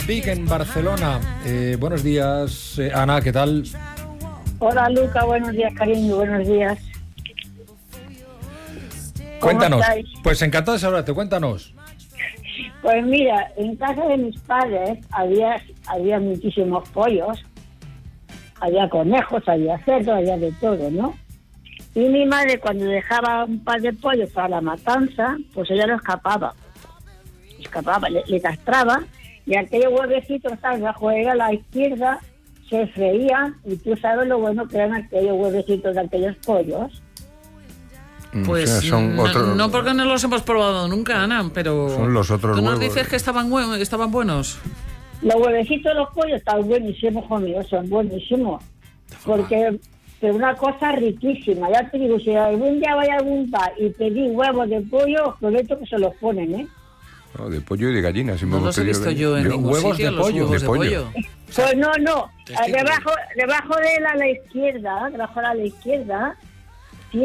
Vic en Barcelona. Buenos días, Ana, ¿qué tal? Hola, Luca, buenos días, cariño, buenos días. Cuéntanos. Pues encantado de saludarte, cuéntanos. Pues mira, en casa de mis padres había muchísimos pollos, había conejos, había cerdos, había de todo, ¿no? Y mi madre, cuando dejaba un par de pollos para la matanza, pues ella lo escapaba, le castraba, y aquellos huevecitos estaban bajo a la izquierda, se freían, y tú sabes lo bueno que eran aquellos huevecitos de aquellos pollos. Pues o sea, son no porque no los hemos probado nunca, Ana, pero son los otros tú nos huevos. dices que estaban buenos. Los huevecitos de los pollos están buenísimos, hijo mío, son buenísimos. Porque es una cosa riquísima. Ya te digo, si algún día vaya a algún bar y pedí huevos de pollo, os prometo que se los ponen, ¿eh? No, de pollo y de gallina. Si No los he visto yo en ningún huevos sitio, de los pollo. huevos De de pollo. Pues no. Testículos. Debajo de él a la izquierda,